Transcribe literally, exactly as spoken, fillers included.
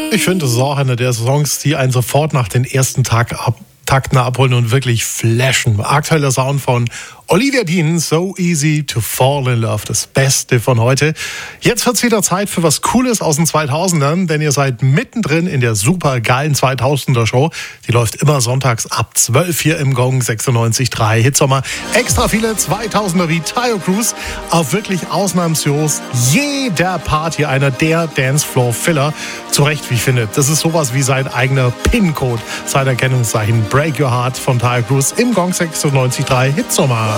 Ich finde, das ist auch einer der Songs, die einen sofort nach den ersten Tag ab, Takten abholen und wirklich flashen. Aktueller Sound von Olivia Dean, So Easy to Fall in Love, das Beste von heute. Jetzt wird's wieder Zeit für was Cooles aus den zweitausendern, denn ihr seid mittendrin in der super geilen zweitausender-Show. Die läuft immer sonntags ab zwölf hier im Gong sechsundneunzig Komma drei. Hitsommer, extra viele zweitausender wie Tayo Cruz, auf wirklich ausnahmslos jeder Party einer der Dancefloor-Filler. Zu Recht, wie ich finde. Das ist sowas wie sein eigener PIN-Code, sein Erkennungszeichen. Break Your Heart von Tayo Cruz im Gong sechsundneunzig Komma drei Hitsommer.